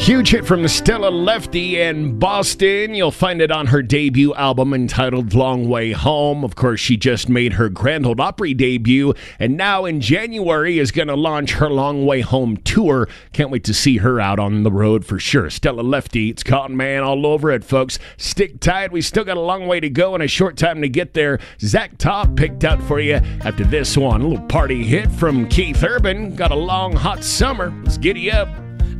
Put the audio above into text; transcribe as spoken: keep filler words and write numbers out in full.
Huge hit from Stella Lefty in Boston. You'll find it on her debut album entitled Long Way Home. Of course, she just made her Grand Ole Opry debut, and now in January is going to launch her Long Way Home tour. Can't wait to see her out on the road for sure. Stella Lefty, it's Cotton Man all over it, folks. Stick tight. We still got a long way to go and a short time to get there. Zach Top picked out for you after this one. A little party hit from Keith Urban. Got a long, hot summer. Let's giddy up.